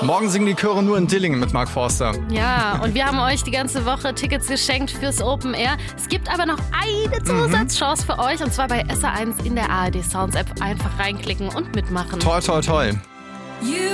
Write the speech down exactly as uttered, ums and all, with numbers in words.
Morgen singen die Chöre nur in Dillingen mit Mark Forster. Ja, und wir haben euch die ganze Woche Tickets geschenkt fürs Open Air. Es gibt aber noch eine Zusatzchance für euch, und zwar bei S R eins in der A R D Sounds App. Einfach reinklicken und mitmachen. Toll, toll, toll. You